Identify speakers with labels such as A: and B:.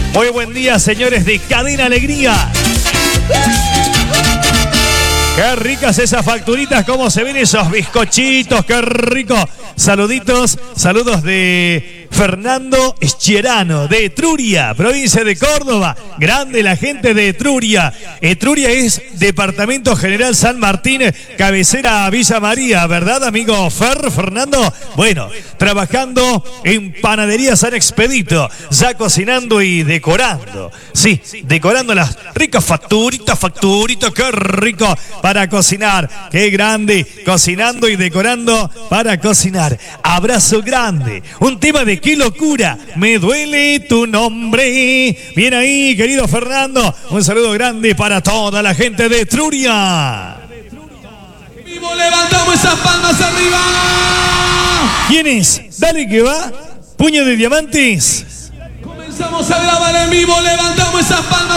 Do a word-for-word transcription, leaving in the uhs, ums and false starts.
A: Muy buen día, señores de Cadena Alegría. Qué ricas esas facturitas, cómo se ven esos bizcochitos, qué rico. Saluditos, saludos de Fernando Eschierano, de Etruria, provincia de Córdoba. Grande la gente de Etruria. Etruria es Departamento General San Martín, cabecera a Villa María, ¿verdad, amigo Fer, Fernando? Bueno, trabajando en Panadería San Expedito, ya cocinando y decorando. Sí, decorando las ricas facturitas, facturitas, qué rico para cocinar. Qué grande, cocinando y decorando para cocinar. Abrazo grande, un tema de qué locura, me duele tu nombre. Bien ahí, querido Fernando, un saludo grande para toda la gente de Etruria.
B: Vivo, levantamos esas palmas arriba.
A: ¿Quién es? Dale que va, puño de diamantes.
B: Comenzamos a grabar en vivo, levantamos esas palmas.